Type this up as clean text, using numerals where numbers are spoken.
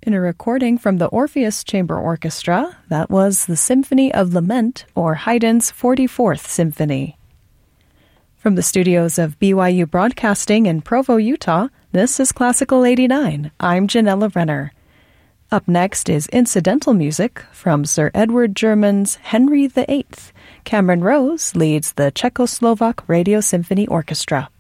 In a recording from the Orpheus Chamber Orchestra, that was the Symphony of Lament, or Haydn's 44th Symphony. From the studios of BYU Broadcasting in Provo, Utah, this is Classical 89. I'm Janella Renner. Up next is incidental music from Sir Edward German's Henry VIII. Cameron Rose leads the Czechoslovak Radio Symphony Orchestra.